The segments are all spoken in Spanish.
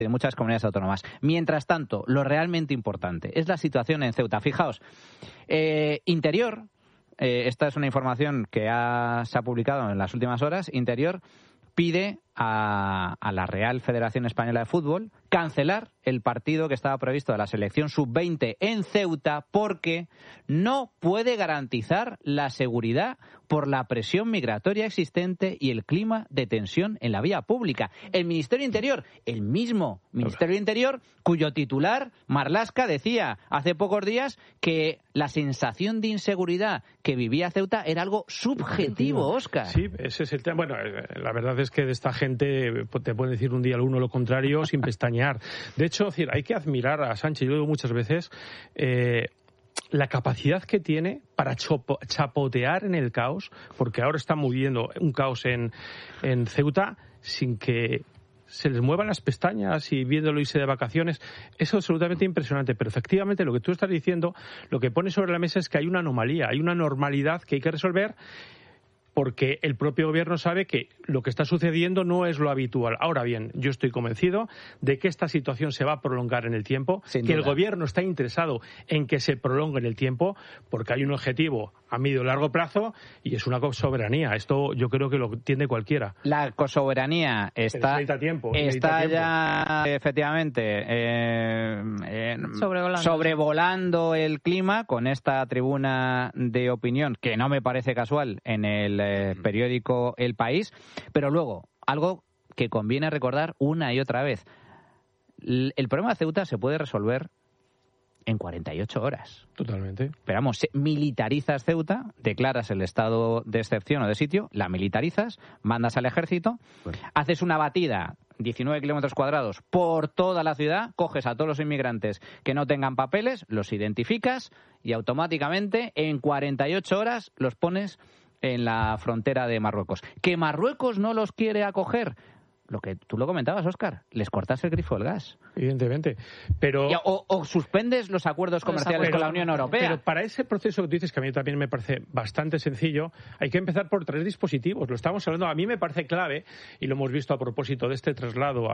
de muchas comunidades autónomas. Mientras tanto, lo realmente importante es la situación en Ceuta. Fijaos, Interior, esta es una información que se ha publicado en las últimas horas, Interior pide a la Real Federación Española de Fútbol cancelar el partido que estaba previsto de la selección sub-20 en Ceuta porque no puede garantizar la seguridad por la presión migratoria existente y el clima de tensión en la vía pública. El Ministerio de Interior, el mismo Ministerio de Interior, cuyo titular, Marlaska, decía hace pocos días que la sensación de inseguridad que vivía Ceuta era algo subjetivo, Óscar. Sí, ese es el tema. Bueno, la verdad es que de esta gente te pueden decir un día al uno lo contrario sin pestañear. De hecho, hay que admirar a Sánchez, yo lo digo muchas veces, la capacidad que tiene para chapotear en el caos, porque ahora está moviendo un caos en Ceuta sin que se les muevan las pestañas y viéndolo irse de vacaciones. Es absolutamente impresionante, pero efectivamente lo que tú estás diciendo, lo que pone sobre la mesa es que hay una anomalía, hay una normalidad que hay que resolver, porque el propio gobierno sabe que lo que está sucediendo no es lo habitual. Ahora bien, yo estoy convencido de que esta situación se va a prolongar en el tiempo, que el gobierno está interesado en que se prolongue en el tiempo, porque hay un objetivo a medio y largo plazo y es una soberanía. Esto yo creo que lo entiende cualquiera. La cosoberanía está ya efectivamente sobrevolando el clima con esta tribuna de opinión, que no me parece casual en el periódico El País, pero luego, algo que conviene recordar una y otra vez. El problema de Ceuta se puede resolver en 48 horas. Totalmente. Pero vamos, militarizas Ceuta, declaras el estado de excepción o de sitio, la militarizas, mandas al ejército, haces una batida 19 kilómetros cuadrados por toda la ciudad, coges a todos los inmigrantes que no tengan papeles, los identificas y automáticamente en 48 horas los pones en la frontera de Marruecos. ¿Que Marruecos no los quiere acoger? Lo que tú lo comentabas, Óscar, les cortas el grifo del gas. Evidentemente. Pero o suspendes los acuerdos comerciales con la Unión Europea. Pero para ese proceso que tú dices, que a mí también me parece bastante sencillo, hay que empezar por 3 dispositivos. Lo estamos hablando, a mí me parece clave, y lo hemos visto a propósito de este traslado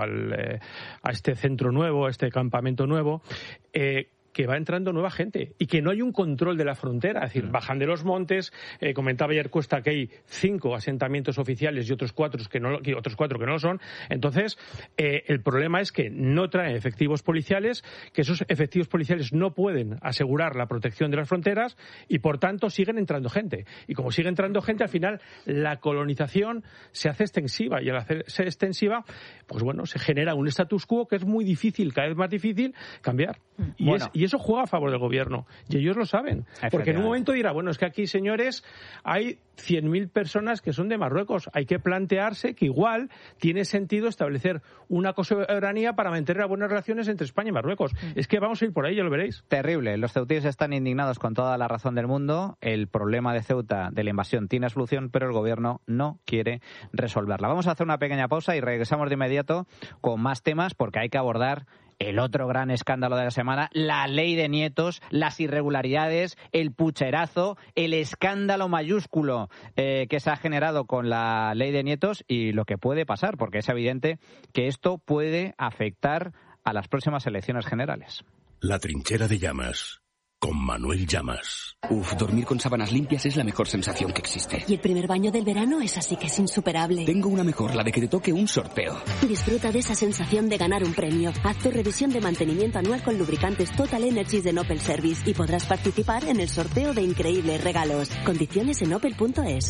a este centro nuevo, a este campamento nuevo, que va entrando nueva gente y que no hay un control de la frontera, es decir, bajan de los montes. Comentaba ayer Cuesta que hay 5 asentamientos oficiales y otros 4 que no lo son. Entonces, el problema es que no traen efectivos policiales, que esos efectivos policiales no pueden asegurar la protección de las fronteras y, por tanto, siguen entrando gente. Y como sigue entrando gente, al final la colonización se hace extensiva y al hacerse extensiva, pues bueno, se genera un status quo que es muy difícil, cada vez más difícil cambiar. Y eso juega a favor del gobierno. Y ellos lo saben. Porque en un momento dirá, bueno, es que aquí, señores, hay 100.000 personas que son de Marruecos. Hay que plantearse que igual tiene sentido establecer una cosoberanía para mantener buenas relaciones entre España y Marruecos. Es que vamos a ir por ahí, ya lo veréis. Terrible. Los ceutíes están indignados con toda la razón del mundo. El problema de Ceuta, de la invasión, tiene solución, pero el gobierno no quiere resolverla. Vamos a hacer una pequeña pausa y regresamos de inmediato con más temas, porque hay que abordar el otro gran escándalo de la semana, la ley de nietos, las irregularidades, el pucherazo, el escándalo mayúsculo que se ha generado con la ley de nietos y lo que puede pasar, porque es evidente que esto puede afectar a las próximas elecciones generales. La trinchera de Llamas, con Manuel Llamas. Dormir con sábanas limpias es la mejor sensación que existe. Y el primer baño del verano es así que es insuperable. Tengo una mejor, la de que te toque un sorteo. Disfruta de esa sensación de ganar un premio. Haz tu revisión de mantenimiento anual con lubricantes Total Energies de Opel Service y podrás participar en el sorteo de increíbles regalos. Condiciones en opel.es.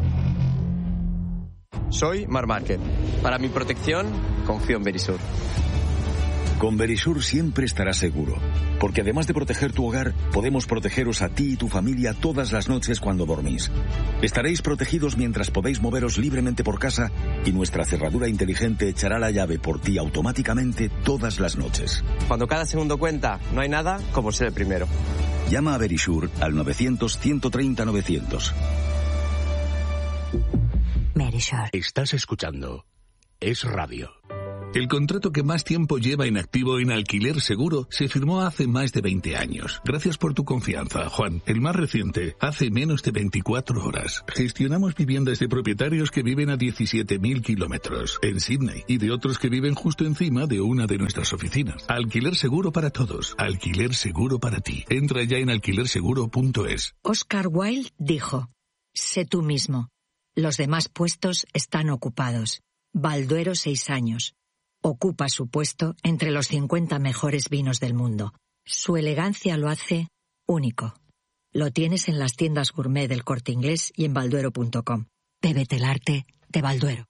Soy Marc Márquez. Para mi protección, confío en Verisur. Con Verisur siempre estarás seguro, porque además de proteger tu hogar, podemos protegeros a ti y tu familia todas las noches cuando dormís. Estaréis protegidos mientras podéis moveros libremente por casa y nuestra cerradura inteligente echará la llave por ti automáticamente todas las noches. Cuando cada segundo cuenta, no hay nada como ser el primero. Llama a Verisur al 900-130-900. Verisur. Estás escuchando Es Radio. El contrato que más tiempo lleva en activo en Alquiler Seguro se firmó hace más de 20 años. Gracias por tu confianza, Juan. El más reciente, hace menos de 24 horas. Gestionamos viviendas de propietarios que viven a 17.000 kilómetros en Sydney y de otros que viven justo encima de una de nuestras oficinas. Alquiler Seguro para todos. Alquiler Seguro para ti. Entra ya en alquilerseguro.es. Oscar Wilde dijo: sé tú mismo. Los demás puestos están ocupados. Balduero 6 años. Ocupa su puesto entre los 50 mejores vinos del mundo. Su elegancia lo hace único. Lo tienes en las tiendas gourmet del Corte Inglés y en balduero.com. Bébete el arte de Balduero.